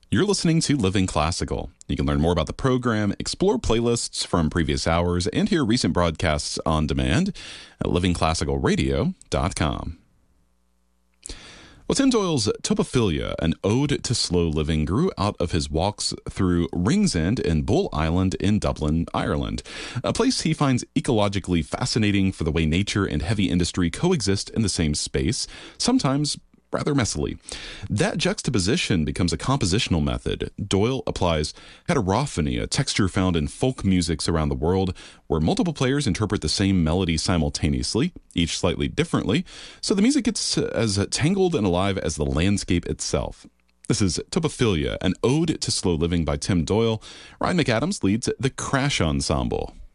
You're listening to Living Classical. You can learn more about the program, explore playlists from previous hours, and hear recent broadcasts on demand at livingclassicalradio.com. Well, Tim Doyle's Topophilia, an ode to slow living, grew out of his walks through Ringsend and Bull Island in Dublin, Ireland, a place he finds ecologically fascinating for the way nature and heavy industry coexist in the same space, sometimes rather messily. That juxtaposition becomes a compositional method. Doyle applies heterophony, a texture found in folk musics around the world, where multiple players interpret the same melody simultaneously, each slightly differently, so the music gets as tangled and alive as the landscape itself. This is Topophilia, an ode to slow living by Tim Doyle. Ryan McAdams leads the Crash Ensemble.